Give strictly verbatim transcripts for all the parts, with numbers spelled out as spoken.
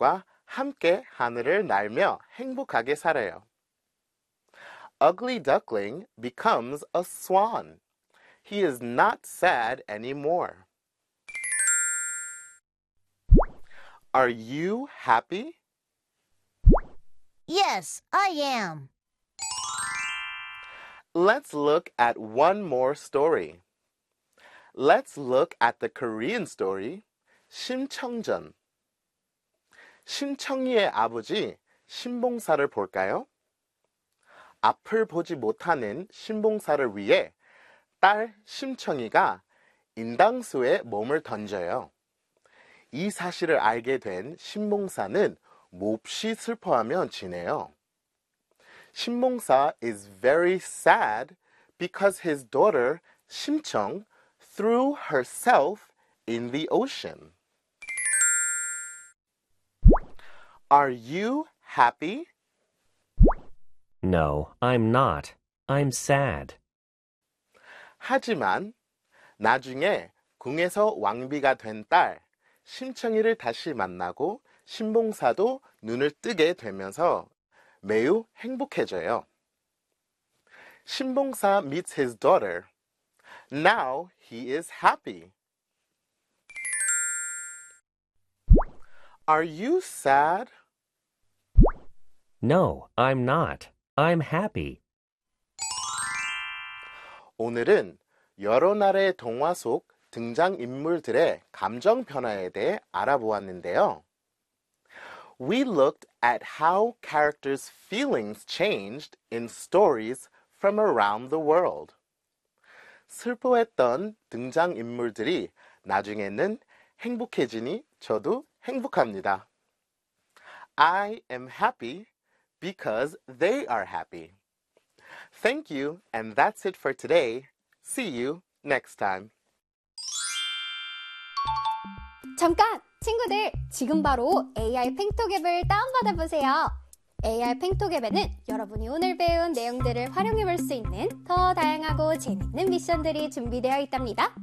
친구들과 함께 하늘을 날며 행복하게 살아요. Ugly duckling becomes a swan. He is not sad anymore. Are you happy? Yes, I am. Let's look at one more story. Let's look at the Korean story, 심청전. 심청이의 아버지 신봉사를 볼까요? 앞을 보지 못하는 신봉사를 위해 딸 심청이가 인당수에 몸을 던져요. 이 사실을 알게 된 신봉사는 몹시 슬퍼하며 지내요. 신봉사 is very sad because his daughter 심청 threw herself in the ocean. Are you happy? No, I'm not. I'm sad. 하지만 나중에 궁에서 왕비가 된 딸 심청이를 다시 만나고 신봉사도 눈을 뜨게 되면서 매우 행복해져요. 신봉사 meets his daughter. Now he is happy. Are you sad? No, I'm not. I'm happy. 오늘은 여러 나라의 동화 속 등장인물들의 감정 변화에 대해 알아보았는데요. We looked at how characters' feelings changed in stories from around the world. 슬퍼했던 등장인물들이 나중에는 행복해지니 저도 행복합니다. I am happy because they are happy. Thank you, and that's it for today. See you next time. 잠깐! 친구들, 지금 바로 에이아이 팽톡 앱을 다운받아 보세요. 에이아이 팽톡 앱에는 여러분이 오늘 배운 내용들을 활용해 볼 수 있는 더 다양하고 재밌는 미션들이 준비되어 있답니다.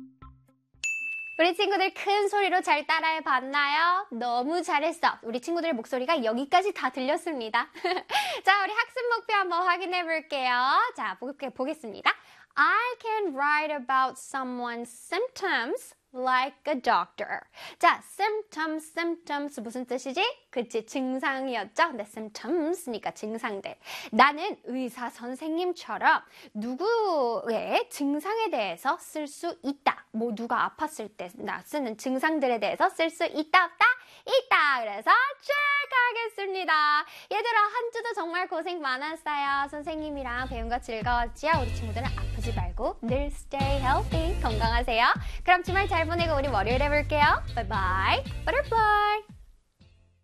우리 친구들 큰 소리로 잘 따라해 봤나요? 너무 잘했어. 우리 친구들의 목소리가 여기까지 다 들렸습니다. 자, 우리 학습 목표 한번 확인해 볼게요. 자, 보겠습니다. I can write about someone's symptoms like a doctor. 자, symptoms, symptoms 무슨 뜻이지? 그치, 증상이었죠? 근데 symptoms니까 증상들. 나는 의사 선생님처럼 누구의 증상에 대해서 쓸 수 있다. 뭐 누가 아팠을 때 나 쓰는 증상들에 대해서 쓸 수 있다, 없다? 있다. 그래서 체크하겠습니다. 얘들아, 한 주도 정말 고생 많았어요. 선생님이랑 배운 거 즐거웠지요? 우리 친구들은 아프지 말고 늘 stay healthy, 건강하세요. 그럼 주말 잘 보내고 우리 월요일 해볼게요. Bye bye, butterfly.